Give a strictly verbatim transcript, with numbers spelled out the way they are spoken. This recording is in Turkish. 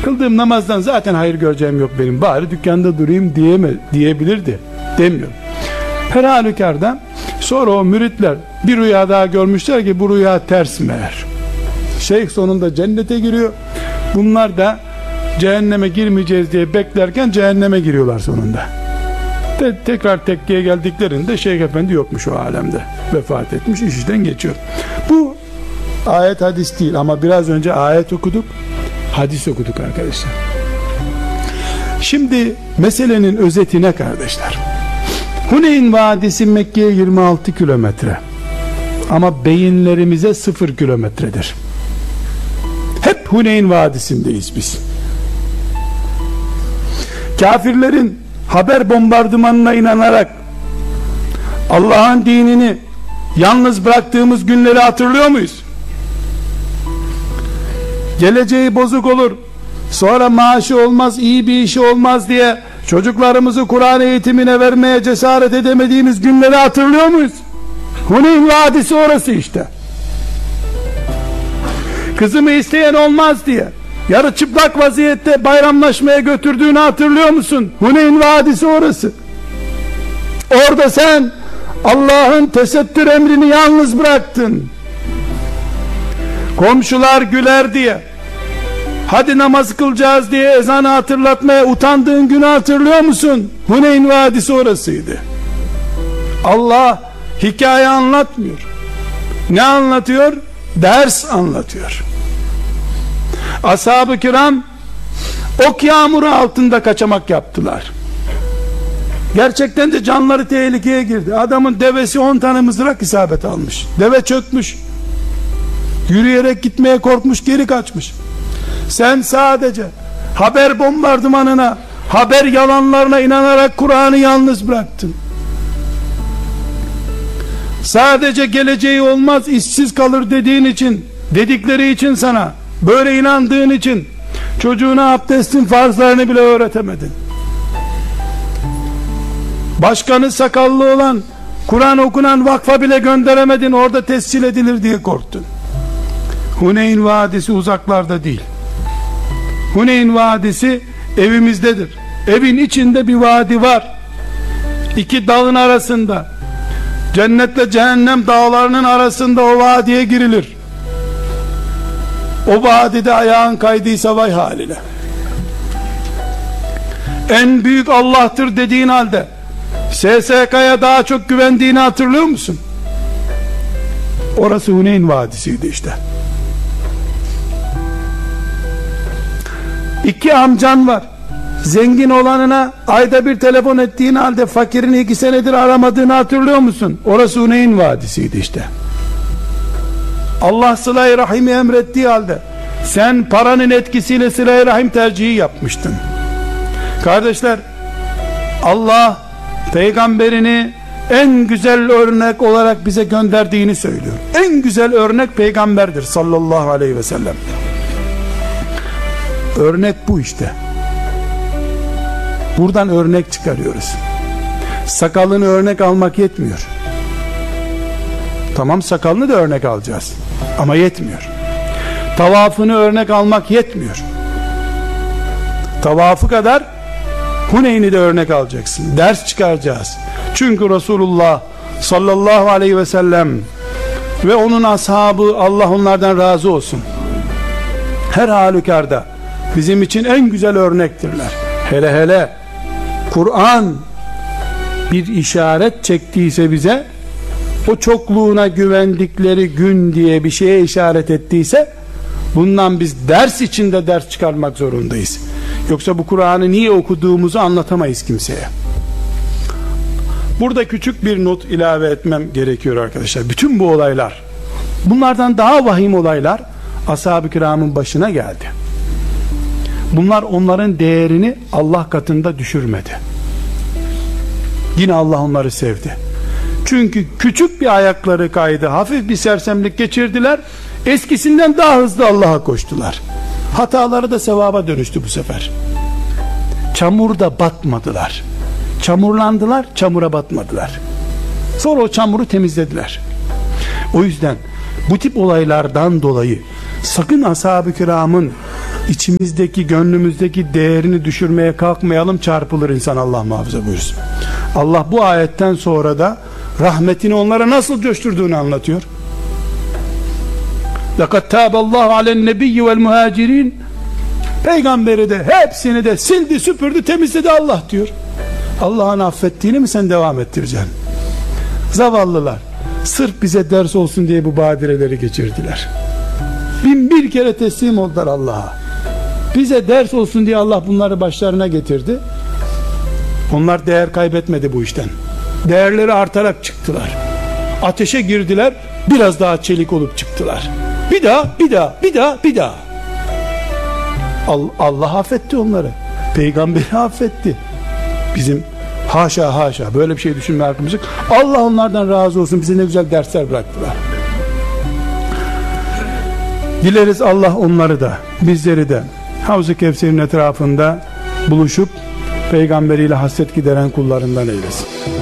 kıldığım namazdan zaten hayır göreceğim yok benim, bari dükkanda durayım diyeme, diyebilirdi. Demiyor. Her halükarda sonra o müritler bir rüya daha görmüşler ki bu rüya ters meğer. Şeyh sonunda cennete giriyor. Bunlar da cehenneme girmeyeceğiz diye beklerken cehenneme giriyorlar sonunda. Te- tekrar tekkiye geldiklerinde Şeyh Efendi yokmuş o alemde. Vefat etmiş, iş işten geçiyor. Bu ayet hadis değil ama biraz önce ayet okuduk, hadis okuduk arkadaşlar. Şimdi meselenin özeti ne kardeşler? Huneyn Vadisi Mekke'ye yirmi altı kilometre ama beyinlerimize sıfır kilometredir. Hep Huneyn Vadisi'ndeyiz biz. Kafirlerin haber bombardımanına inanarak Allah'ın dinini yalnız bıraktığımız günleri hatırlıyor muyuz? Geleceği bozuk olur, sonra maaşı olmaz, iyi bir işi olmaz diye çocuklarımızı Kur'an eğitimine vermeye cesaret edemediğimiz günleri hatırlıyor muyuz? Huneyn Vadisi orası işte. Kızımı isteyen olmaz diye yarı çıplak vaziyette bayramlaşmaya götürdüğünü hatırlıyor musun? Huneyn Vadisi orası. Orada sen Allah'ın tesettür emrini yalnız bıraktın. Komşular güler diye, hadi namaz kılacağız diye ezanı hatırlatmaya utandığın günü hatırlıyor musun? Huneyn Vadisi orasıydı. Allah hikaye anlatmıyor. Ne anlatıyor? Ders anlatıyor. Ashab-ı kiram ok yağmuru altında kaçamak yaptılar. Gerçekten de canları tehlikeye girdi. Adamın devesi on tane mızrak isabet almış. Deve çökmüş. Yürüyerek gitmeye korkmuş, geri kaçmış. Sen sadece haber bombardımanına, haber yalanlarına inanarak Kur'an'ı yalnız bıraktın. Sadece geleceği olmaz, işsiz kalır dediğin için, dedikleri için, sana böyle inandığın için çocuğuna abdestin farzlarını bile öğretemedin. Başkanı sakallı olan, Kur'an okunan vakfa bile gönderemedin, orada tescil edilir diye korktun. Huneyn Vadisi uzaklarda değil. Huneyn Vadisi evimizdedir. Evin içinde bir vadi var. İki dağın arasında, cennetle cehennem dağlarının arasında o vadiye girilir. O vadide ayağın kaydıysa vay haline. En büyük Allah'tır dediğin halde S S K'ya daha çok güvendiğini hatırlıyor musun? Orası Huneyn Vadisi'ydi işte. İki amcan var. Zengin olanına ayda bir telefon ettiğin halde fakirin iki senedir aramadığını hatırlıyor musun? Orası Huneyn Vadisi'ydi işte. Allah sıla-i rahimi emrettiği halde sen paranın etkisiyle sıla-i rahim tercihi yapmıştın. Kardeşler, Allah peygamberini en güzel örnek olarak bize gönderdiğini söylüyor. En güzel örnek peygamberdir sallallahu aleyhi ve sellem. Örnek bu işte. Buradan örnek çıkarıyoruz. Sakalını örnek almak yetmiyor. Tamam, sakalını da örnek alacağız ama yetmiyor. Tavafını örnek almak yetmiyor. Tavafı kadar Huneyn'i de örnek alacaksın. Ders çıkaracağız. Çünkü Resulullah sallallahu aleyhi ve sellem ve onun ashabı, Allah onlardan razı olsun, her halükarda bizim için en güzel örnektirler. Hele hele Kur'an bir işaret çektiyse bize, o çokluğuna güvendikleri gün diye bir şeye işaret ettiyse, bundan biz ders içinde ders çıkarmak zorundayız. Yoksa bu Kur'an'ı niye okuduğumuzu anlatamayız kimseye. Burada küçük bir not ilave etmem gerekiyor arkadaşlar. Bütün bu olaylar, bunlardan daha vahim olaylar ashab-ı kiramın başına geldi. Bunlar onların değerini Allah katında düşürmedi. Yine Allah onları sevdi. Çünkü küçük bir ayakları kaydı, hafif bir sersemlik geçirdiler, eskisinden daha hızlı Allah'a koştular. Hataları da sevaba dönüştü bu sefer. Çamurda batmadılar. Çamurlandılar, çamura batmadılar. Sonra o çamuru temizlediler. O yüzden bu tip olaylardan dolayı sakın ashab-ı kiramın içimizdeki, gönlümüzdeki değerini düşürmeye kalkmayalım, çarpılır insan, Allah muhafaza buyursun. Allah bu ayetten sonra da rahmetini onlara nasıl coşturduğunu anlatıyor. لَقَدْ تَابَ اللّٰهُ عَلَى النَّبِيِّ وَالْمُهَاجِرِينَ, peygamberi de hepsini de sildi, süpürdü, temizledi Allah diyor. Allah'ın affettiğini mi sen devam ettireceksin? Zavallılar sırf bize ders olsun diye bu badireleri geçirdiler. Bin bir kere teslim oldular Allah'a. Bize ders olsun diye Allah bunları başlarına getirdi. Onlar değer kaybetmedi bu işten. Değerleri artarak çıktılar. Ateşe girdiler, biraz daha çelik olup çıktılar. Bir daha, bir daha, bir daha, bir daha. Allah affetti onları. Peygamberi affetti. Bizim haşa haşa böyle bir şey düşünme hakkımız yok. Allah onlardan razı olsun, bize ne güzel dersler bıraktılar. Dileriz Allah onları da bizleri de Havz-ı Kevser'in etrafında buluşup peygamberiyle hasret gideren kullarından eylesin.